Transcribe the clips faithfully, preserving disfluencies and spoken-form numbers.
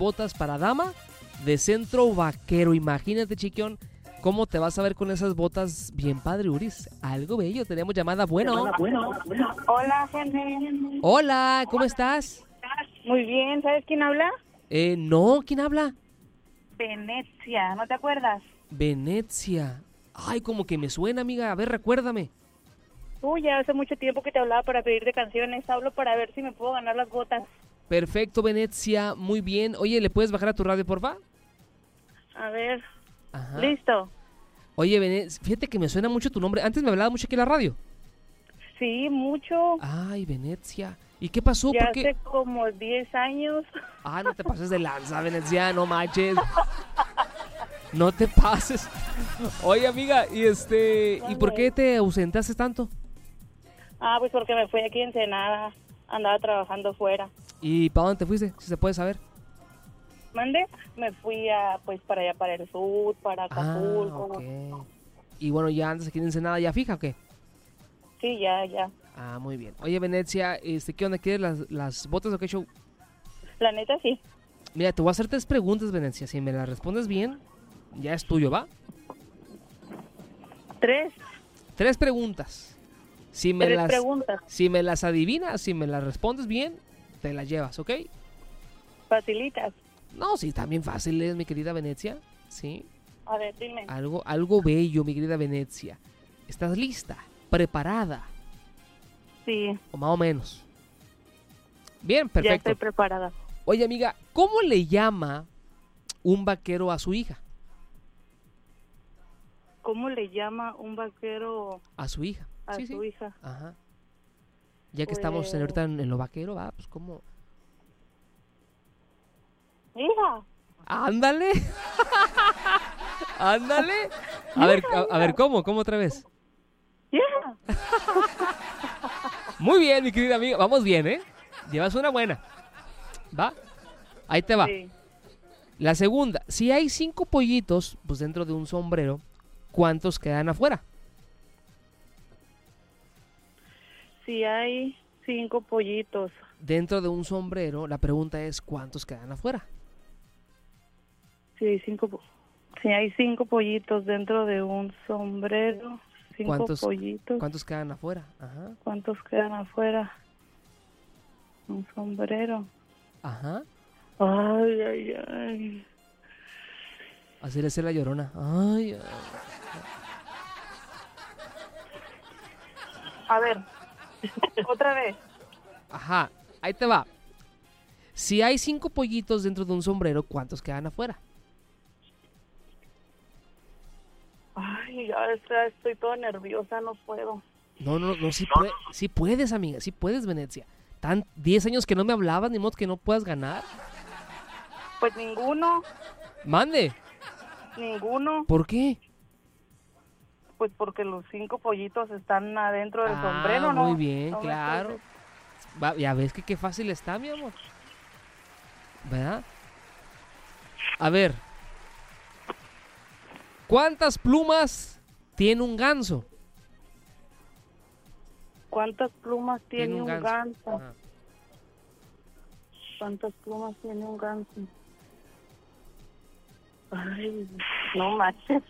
botas para dama de centro vaquero. Imagínate, chiquión, cómo te vas a ver con esas botas bien padre, Uris. Algo bello. Tenemos llamada. Bueno. Hola, Henry. Hola, ¿cómo estás? Muy bien, ¿sabes quién habla? Eh, no, ¿quién habla? Venecia, ¿no te acuerdas? Venecia. Ay, como que me suena, amiga. A ver, recuérdame. Uy, ya hace mucho tiempo que te hablaba para pedirte canciones. Hablo para ver si me puedo ganar las botas. Perfecto, Venecia. Muy bien. Oye, ¿le puedes bajar a tu radio, porfa? A ver. Ajá. Listo. Oye, Venecia, fíjate que me suena mucho tu nombre. Antes me hablaba mucho aquí en la radio. Sí, mucho. Ay, Venecia. ¿Y qué pasó? Ya ¿Por qué? hace como diez años. Ah, no te pases de lanza, Venecia, no manches. No te pases. Oye, amiga, y este, ¿y por qué te ausentaste tanto? Ah, pues porque me fui aquí en Ensenada. Andaba trabajando fuera. ¿Y para dónde te fuiste? Si se puede saber. ¿Mande? Me fui a, pues, para allá, para el sur, para Acapulco. Ah, ok. Y bueno, ya andas aquí en Ensenada, ¿ya fija o qué? Sí, ya, ya. Ah, muy bien. Oye, Venecia, este, ¿qué onda? ¿Quieres las, las botas o qué show? La neta, sí. Mira, te voy a hacer tres preguntas, Venecia. Si me las respondes bien, ya es tuyo, ¿va? Tres. Tres preguntas. Si me Tres las, preguntas. Si me las adivinas, si me las respondes bien, te las llevas, ¿ok? Facilitas. No, sí, también fácil es, mi querida Venecia. Sí. A ver, dime. Algo, algo bello, mi querida Venecia. ¿Estás lista? ¿Preparada? Sí. O más o menos. Bien, Ya perfecto. estoy preparada. Oye, amiga, ¿cómo le llama un vaquero a su hija? ¿Cómo le llama un vaquero A su hija. a Sí, su sí. hija? Ajá. Ya que Pues... estamos en- ahorita en, en lo vaquero, va, pues ¿cómo? Hija. ¡Ándale! ¡Ándale! A ver, a, a ver, ¿cómo? ¿Cómo otra vez? Hija. Muy bien, mi querida amiga. Vamos bien, ¿eh? Llevas una buena. ¿Va? Ahí te va. Sí. La segunda. Si hay cinco pollitos, pues dentro de un sombrero, ¿cuántos quedan afuera? Si hay cinco pollitos. Dentro de un sombrero, la pregunta es, ¿cuántos quedan afuera? Si hay cinco, po- si hay cinco pollitos dentro de un sombrero. Cinco ¿Cuántos, pollitos. ¿Cuántos quedan afuera? Ajá. ¿Cuántos quedan afuera? Un sombrero. Ajá. Ay, ay, ay. Así le hace la llorona. Ay, ay. A ver. Otra vez. Ajá. Ahí te va. Si hay cinco pollitos dentro de un sombrero, ¿cuántos quedan afuera? Ay, ya está, estoy toda nerviosa, no puedo. No, no, no, sí, pue- sí puedes, amiga, sí puedes, Venecia. Tan diez años que no me hablabas, ni modo que no puedas ganar. Pues ninguno, Mande. ninguno. ¿Por qué? Pues porque los cinco pollitos están adentro del Ah, sombrero, ¿no? muy bien, No me claro. puedes- Va, ya ves que qué fácil está, mi amor. ¿Verdad? A ver. ¿Cuántas plumas tiene un ganso? ¿Cuántas plumas tiene, un ganso? Ajá. ¿Cuántas plumas tiene un ganso? Ay, no manches.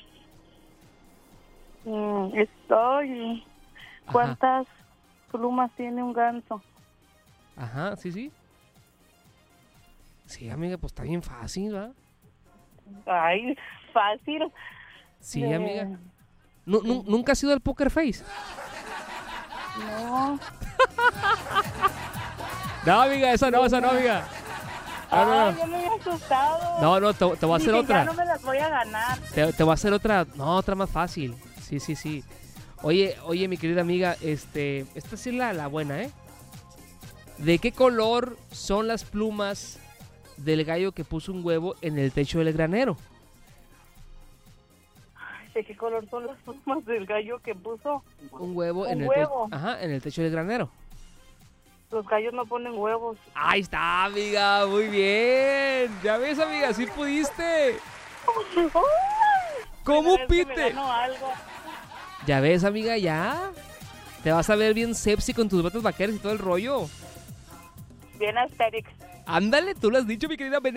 Mm, estoy. ¿Cuántas plumas tiene un ganso? Ajá, sí, sí. Sí, amiga, pues está bien fácil, ¿verdad? Ay, fácil. Sí, Eh, amiga. Nu- nu- ¿Nunca has ido al Poker Face? No. No, amiga, esa no, esa no, amiga. No, no, Ay, no. ya me había asustado. No, no, te, te voy a hacer Dije, otra. ya no me las voy a ganar. Te, te voy a hacer otra, no, otra más fácil. Sí, sí, sí. Oye, oye, mi querida amiga, este, esta sí es la, la buena, ¿eh? ¿De qué color son las plumas del gallo que puso un huevo en el techo del granero? Ay, ¿de qué color son las plumas del gallo que puso? Un huevo Un en el huevo. techo. Ajá, en el techo del granero. Los gallos no ponen huevos. Ahí está, amiga, muy bien. Ya ves, amiga, sí pudiste. ¿Cómo Primera vez que me pite? gano algo. Ya ves, amiga, ya. Te vas a ver bien sepsi con tus botas vaqueras y todo el rollo. Bien Asterix. Ándale, tú lo has dicho, mi querida Venecia.